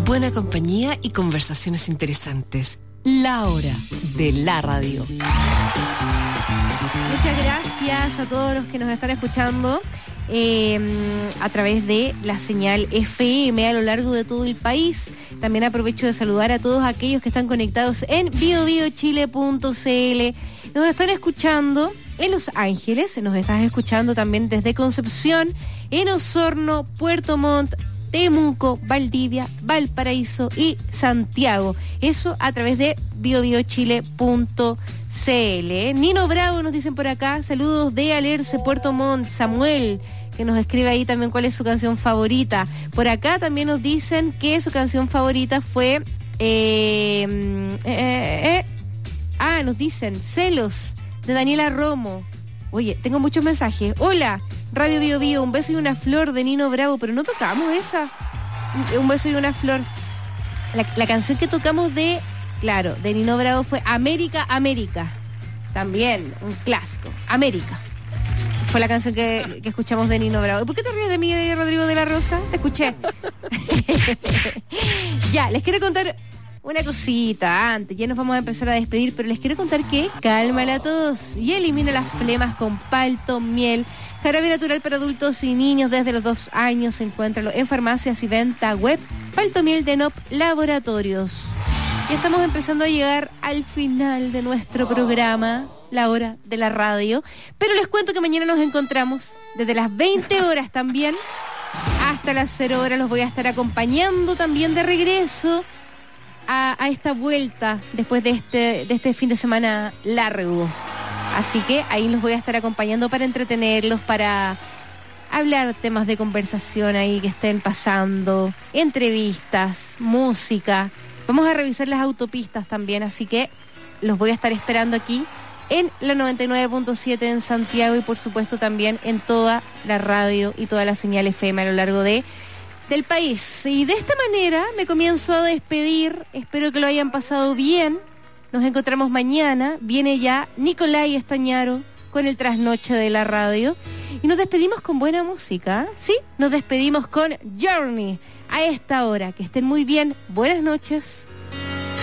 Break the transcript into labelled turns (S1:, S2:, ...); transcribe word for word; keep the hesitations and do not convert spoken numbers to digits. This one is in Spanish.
S1: buena compañía y conversaciones interesantes. La hora de la radio.
S2: Muchas gracias a todos los que nos están escuchando eh, a través de la señal F M a lo largo de todo el país. También aprovecho de saludar a todos aquellos que están conectados en bio bio chile punto c l. Nos están escuchando en Los Ángeles, nos estás escuchando también desde Concepción, en Osorno, Puerto Montt, Temuco, Valdivia, Valparaíso y Santiago. Eso a través de bio bio chile punto c l. Nino Bravo nos dicen por acá, saludos de Alerce, Puerto Montt. Samuel, que nos escribe ahí también cuál es su canción favorita. Por acá también nos dicen que su canción favorita fue... Eh, eh, eh, ah, nos dicen Celos, de Daniela Romo. Oye, tengo muchos mensajes. Hola, Radio Bio Bio, un beso y una flor de Nino Bravo, pero no tocamos esa. Un beso y una flor. La, la canción que tocamos de, claro, de Nino Bravo fue América, América. También, un clásico. América. Fue la canción que, que escuchamos de Nino Bravo. ¿Por qué te ríes de mí, Rodrigo de la Rosa? Te escuché. Ya, les quiero contar una cosita antes, ya nos vamos a empezar a despedir, pero les quiero contar que cálmala a todos y elimina las flemas con palto, miel, jarabe natural para adultos y niños desde los dos años. Encuéntralo en farmacias y venta web. Palto miel de N O P Laboratorios. Y estamos empezando a llegar al final de nuestro programa, la hora de la radio, pero les cuento que mañana nos encontramos desde las veinte horas también hasta las cero horas. Los voy a estar acompañando también de regreso A, a esta vuelta después de este, de este fin de semana largo. Así que ahí los voy a estar acompañando para entretenerlos, para hablar temas de conversación ahí que estén pasando, entrevistas, música. Vamos a revisar las autopistas también, así que los voy a estar esperando aquí en la noventa y nueve punto siete en Santiago y por supuesto también en toda la radio y toda la señal F M a lo largo de del país. Y de esta manera me comienzo a despedir. Espero que lo hayan pasado bien. Nos encontramos mañana. Viene ya Nicolai Estañaro con el trasnoche de la radio. Y nos despedimos con buena música. Sí, nos despedimos con Journey a esta hora. Que estén muy bien. Buenas noches.